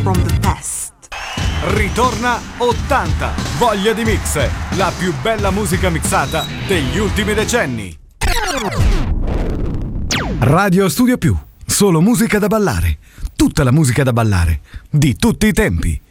from the past. Ritorna 80, voglia di mix, la più bella musica mixata degli ultimi decenni. Radio Studio Più, solo musica da ballare, tutta la musica da ballare, di tutti i tempi.